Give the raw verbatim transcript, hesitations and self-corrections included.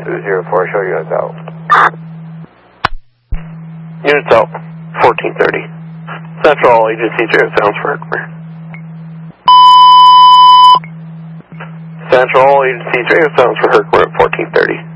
two zero four, show units out. Units out, fourteen thirty. Central all agencies, zero sounds for Herkimer. Central all agencies, radio sounds for Herkimer at fourteen thirty.